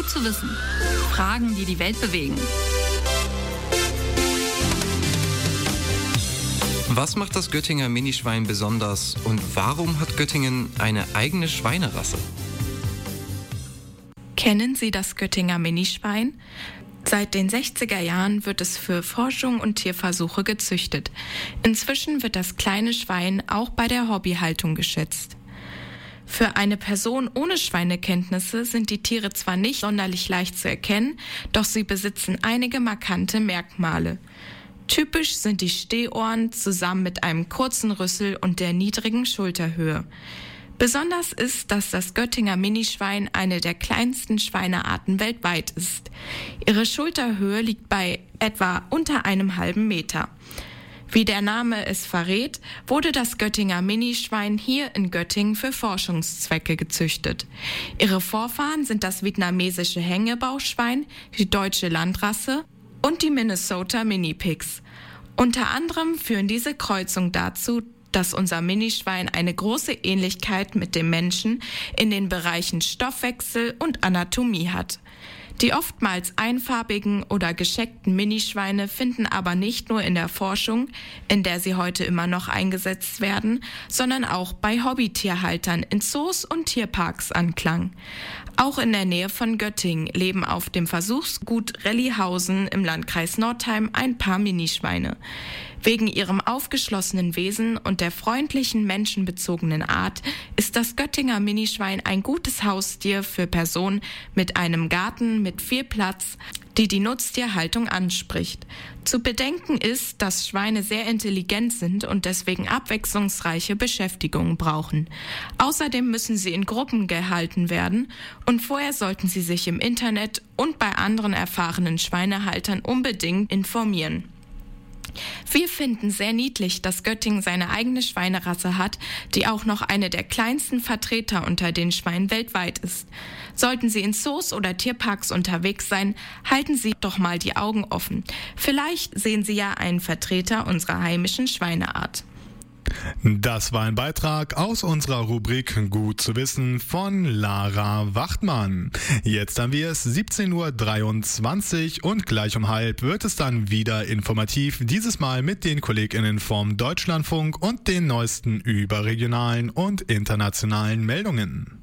Gut zu wissen. Fragen, die die Welt bewegen. Was macht das Göttinger Minischwein besonders und warum hat Göttingen eine eigene Schweinerasse? Kennen Sie das Göttinger Minischwein? Seit den 60er Jahren wird es für Forschung und Tierversuche gezüchtet. Inzwischen wird das kleine Schwein auch bei der Hobbyhaltung geschätzt. Für eine Person ohne Schweinekenntnisse sind die Tiere zwar nicht sonderlich leicht zu erkennen, doch sie besitzen einige markante Merkmale. Typisch sind die Stehohren zusammen mit einem kurzen Rüssel und der niedrigen Schulterhöhe. Besonders ist, dass das Göttinger Minischwein eine der kleinsten Schweinearten weltweit ist. Ihre Schulterhöhe liegt bei etwa unter einem halben Meter. Wie der Name es verrät, wurde das Göttinger Minischwein hier in Göttingen für Forschungszwecke gezüchtet. Ihre Vorfahren sind das vietnamesische Hängebauchschwein, die deutsche Landrasse und die Minnesota Mini-Pigs. Unter anderem führen diese Kreuzungen dazu, dass unser Minischwein eine große Ähnlichkeit mit dem Menschen in den Bereichen Stoffwechsel und Anatomie hat. Die oftmals einfarbigen oder gescheckten Minischweine finden aber nicht nur in der Forschung, in der sie heute immer noch eingesetzt werden, sondern auch bei Hobbytierhaltern in Zoos und Tierparks Anklang. Auch in der Nähe von Göttingen leben auf dem Versuchsgut Rellihausen im Landkreis Nordheim ein paar Minischweine. Wegen ihrem aufgeschlossenen Wesen und der freundlichen, menschenbezogenen Art ist das Göttinger Minischwein ein gutes Haustier für Personen mit einem Garten mit viel Platz, die Nutztierhaltung anspricht. Zu bedenken ist, dass Schweine sehr intelligent sind und deswegen abwechslungsreiche Beschäftigungen brauchen. Außerdem müssen sie in Gruppen gehalten werden und vorher sollten sie sich im Internet und bei anderen erfahrenen Schweinehaltern unbedingt informieren. Wir finden sehr niedlich, dass Göttingen seine eigene Schweinerasse hat, die auch noch eine der kleinsten Vertreter unter den Schweinen weltweit ist. Sollten Sie in Zoos oder Tierparks unterwegs sein, halten Sie doch mal die Augen offen. Vielleicht sehen Sie ja einen Vertreter unserer heimischen Schweineart. Das war ein Beitrag aus unserer Rubrik Gut zu wissen von Lara Wachtmann. Jetzt haben wir es 17.23 Uhr und gleich um halb wird es dann wieder informativ, dieses Mal mit den KollegInnen vom Deutschlandfunk und den neuesten überregionalen und internationalen Meldungen.